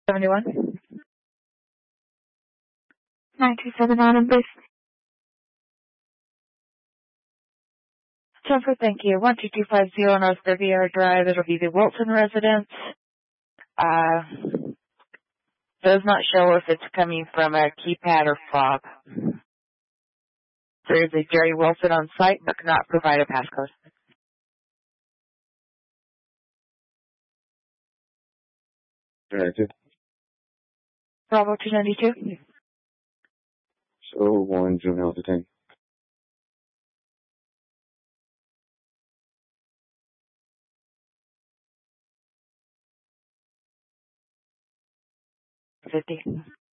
71. 927 Autumn Base. Jennifer, thank you. 12250 North Riviera Drive. It'll be the Wilson residence. Does not show if it's coming from a keypad or fob. There is a Jerry Wilson on site, but cannot provide a passcode. Directed. Bravo 292. So 1 June Alpha 10. $50.